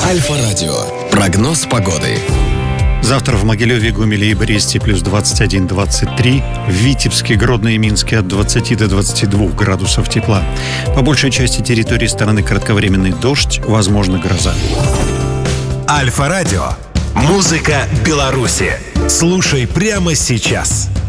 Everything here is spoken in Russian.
Альфа-радио. Прогноз погоды. Завтра в Могилеве, Гомеле и Бресте плюс 21-23. В Витебске, Гродно и Минске от 20 до 22 градусов тепла. По большей части территории страны кратковременный дождь, возможно гроза. Альфа-радио. Музыка Беларуси. Слушай прямо сейчас.